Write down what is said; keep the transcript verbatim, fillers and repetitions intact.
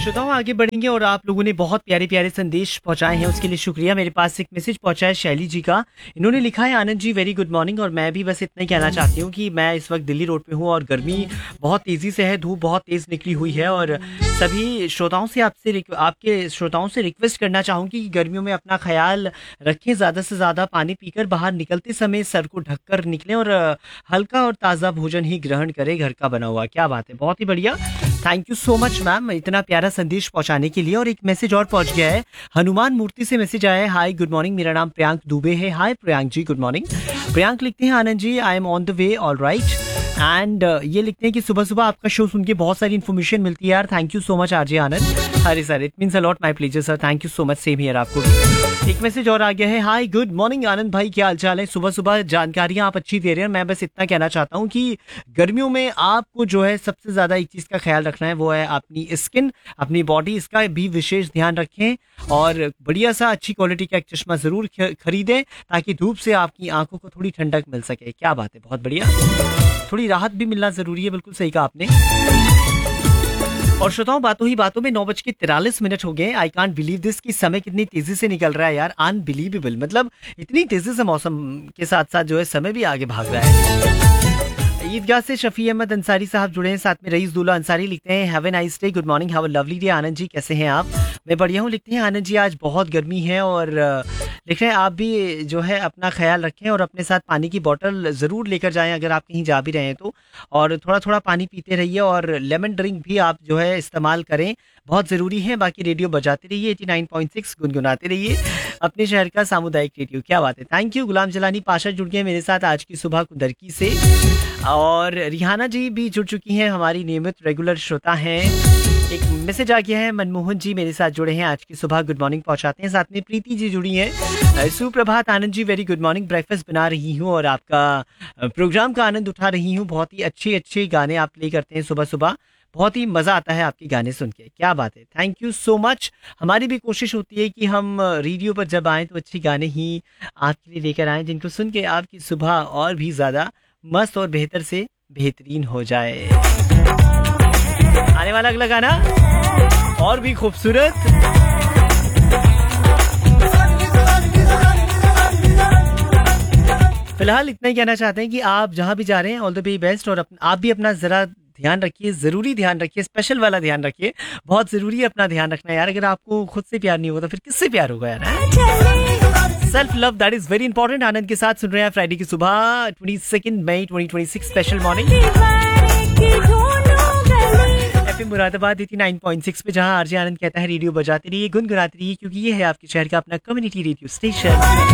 श्रोताओं आगे बढ़ेंगे और आप लोगों ने बहुत प्यारे प्यारे संदेश पहुंचाए हैं, उसके लिए शुक्रिया। मेरे पास एक मैसेज पहुंचा है शैली जी का। इन्होंने लिखा है, Anand ji very good morning. और मैं भी बस इतना ही कहना चाहती हूं कि मैं इस वक्त दिल्ली रोड पे हूं और गर्मी बहुत तेज़ी से है, धूप बहुत तेज़ निकली हुई है। और सभी श्रोताओं से आपसे आपके श्रोताओं से रिक्वेस्ट करना चाहूँगी कि गर्मियों में अपना ख्याल रखें, ज़्यादा से ज़्यादा पानी पीकर बाहर निकलते समय सर को ढककर निकलें और हल्का और ताज़ा भोजन ही ग्रहण करें, घर का बना हुआ। क्या बात है, बहुत ही बढ़िया। Thank you so much ma'am इतना प्यारा संदेश पहुंचाने के लिए। और एक मैसेज और पहुंच गया है, हनुमान मूर्ति से मैसेज आया है। हाय गुड मॉर्निंग, मेरा नाम प्रियांक दुबे है। हाय प्रियांक जी, गुड मॉर्निंग। प्रियांक लिखते हैं, Anand ji I am on the way, all right. And ये लिखते हैं कि सुबह सुबह आपका शो सुन के बहुत सारी इन्फॉर्मेशन मिलती है यार, thank you so much RJ आनंद। अरे sir, it means a lot, my pleasure sir, thank you so much, same here आपको भी। एक मैसेज और आ गया है, हाय गुड मॉर्निंग आनंद भाई, क्या हालचाल है। सुबह सुबह जानकारियां आप अच्छी दे रहे हैं। मैं बस इतना कहना चाहता हूं कि गर्मियों में आपको जो है सबसे ज़्यादा एक चीज़ का ख्याल रखना है, वो है अपनी स्किन, अपनी बॉडी, इसका भी विशेष ध्यान रखें। और बढ़िया सा अच्छी क्वालिटी का एक चश्मा ज़रूर खरीदें ताकि धूप से आपकी आंखों को थोड़ी ठंडक मिल सके। क्या बात है, बहुत बढ़िया, थोड़ी राहत भी मिलना ज़रूरी है, बिल्कुल सही कहा आपने। और श्रोताओं, बातों ही बातों में नौ बज के तिरालीस मिनट हो गए। आई कांट बिलीव दिस कि समय कितनी तेजी से निकल रहा है यार, अनबिलीवेबल। मतलब इतनी तेजी से मौसम के साथ साथ जो है समय भी आगे भाग रहा है। ईदगाह से शफी अहमद अंसारी साहब जुड़े हैं, साथ में रईस दुल्ला अंसारी लिखते हैं, have a nice day, good morning, have a lovely day. Anand ji कैसे हैं आप? मैं बढ़िया हूँ। लिखते हैं, आनंद जी आज बहुत गर्मी है और लिख रहे हैं आप भी जो है अपना ख्याल रखें और अपने साथ पानी की बोतल ज़रूर लेकर जाएं अगर आप कहीं जा भी रहे हैं तो। और थोड़ा थोड़ा पानी पीते रहिए और लेमन ड्रिंक भी आप जो है इस्तेमाल करें, बहुत ज़रूरी है। बाकी रेडियो बजाते रहिए, एटी नाइन पॉइंट सिक्स गुनगुनाते रहिए, अपने शहर का सामुदायिक रेडियो। क्या बात है, थैंक यू। गुलाम जलानी पाशा जुड़ गए मेरे साथ आज की सुबह कुदरकी से। और रिहाना जी भी जुड़ चुकी हैं, हमारी नियमित रेगुलर श्रोता हैं। एक मैसेज आ गया है, मनमोहन जी मेरे साथ जुड़े हैं, आज की सुबह गुड मॉर्निंग पहुंचाते हैं। साथ में प्रीति जी जुड़ी हैं, सुप्रभात Anand ji, very good morning, breakfast बना रही हूँ और आपका प्रोग्राम का आनंद उठा रही हूँ। बहुत ही अच्छे अच्छे गाने आप प्ले करते हैं सुबह सुबह, बहुत ही मज़ा आता है आपके गाने सुन के। क्या बात है, थैंक यू सो मच। हमारी भी कोशिश होती है कि हम रेडियो पर जब आएँ तो अच्छे गाने ही आपके लिए लेकर आएँ, जिनको सुन के आपकी सुबह और भी ज़्यादा मस्त और बेहतर से बेहतरीन हो जाए। आने वाला अगला गाना और भी खूबसूरत। फिलहाल इतना ही कहना चाहते हैं कि आप जहां भी जा रहे हैं ऑल द वे बेस्ट। और आप भी अपना जरा ध्यान रखिए, जरूरी ध्यान रखिए, स्पेशल वाला ध्यान रखिए, बहुत जरूरी है अपना ध्यान रखना यार। अगर आपको खुद से प्यार नहीं होगा तो फिर किससे प्यार होगा यार? Self love, that is very important. आनंद के साथ सुन रहे हैं फ्राइडे की सुबह, twenty second May twenty twenty six special morning FM Moradabad eighty nine point six पे, जहां आरजे आनंद कहता है रेडियो बजाते रहिए, गुनगुनाते रहिए, क्योंकि ये है आपके शहर का अपना कम्युनिटी रेडियो स्टेशन।